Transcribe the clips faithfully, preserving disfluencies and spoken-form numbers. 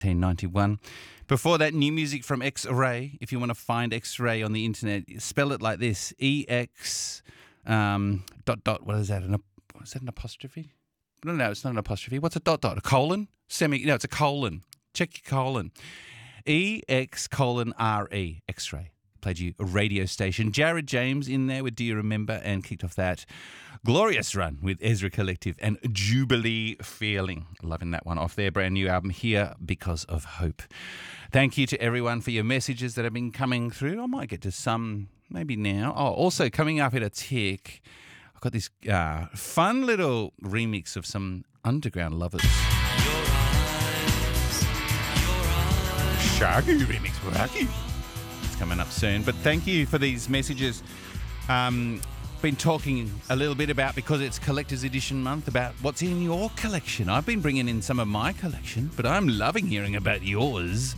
nineteen ninety-one. Before that, new music from X-Ray. If you want to find X-Ray on the internet, spell it like this: E X um, dot dot. What is that? An, is that an apostrophe? No, no, it's not an apostrophe. What's a dot dot? A colon? Semi? No, it's a colon. Check your colon. E X colon R E. X-Ray. Played you a radio station. Jared James in there with Do You Remember, and kicked off that glorious run with Ezra Collective and Jubilee Feeling. Loving that one off their brand new album Here Because of Hope. Thank you to everyone for your messages that have been coming through. I might get to some maybe now. Oh, also coming up at a tick, I've got this uh, fun little remix of some Underground Lovers. Your eyes, your eyes. Shaggy remix, Shaggy. Coming up soon. But thank you for these messages. Um, been talking a little bit about, because it's Collector's Edition month, about what's in your collection. I've been bringing in some of my collection, but I'm loving hearing about yours.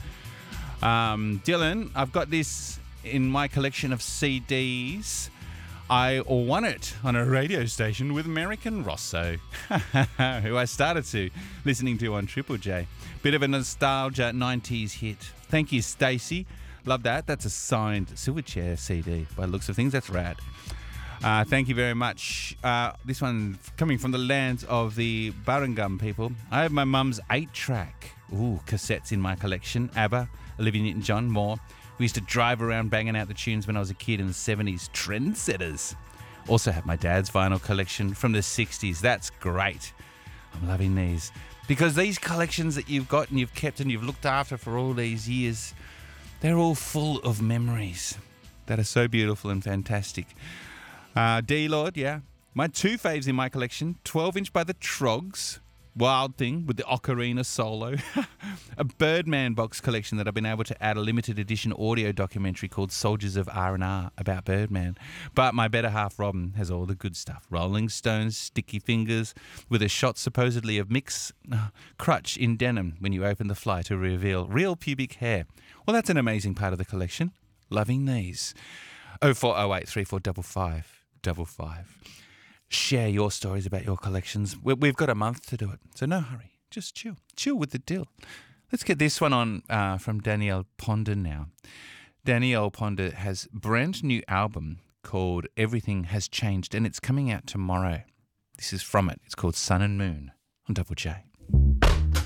Um, Dylan, I've got this in my collection of C Ds. I won it on a radio station with American Rosso, who I started to listening to on Triple J. Bit of a nostalgia nineties hit. Thank you, Stacey. Love that. That's a signed Silverchair C D by the looks of things. That's rad. Uh, thank you very much. Uh, this one coming from the lands of the Barangum people. I have my mum's eight-track ooh, cassettes in my collection. ABBA, Olivia Newton-John, more. We used to drive around banging out the tunes when I was a kid in the seventies. Trendsetters. Also have my dad's vinyl collection from the sixties. That's great. I'm loving these. Because these collections that you've got and you've kept and you've looked after for all these years, they're all full of memories that are so beautiful and fantastic. Uh, D-Lord, yeah. My two faves in my collection, twelve inch by the Trogs, Wild Thing with the Ocarina solo. A Birdman box collection that I've been able to add a limited edition audio documentary called Soldiers of R and R about Birdman. But my better half, Robin, has all the good stuff. Rolling Stones, Sticky Fingers, with a shot supposedly of Mick's uh, crutch in denim when you open the fly to reveal real pubic hair. Well, that's an amazing part of the collection. Loving these. oh four oh eight, three four five five five five. Share your stories about your collections. We've got a month to do it, so no hurry. Just chill. Chill with the deal. Let's get this one on uh, from Danielle Ponder now. Danielle Ponder has a brand new album called Everything Has Changed, and it's coming out tomorrow. This is from it. It's called Sun and Moon on Double J.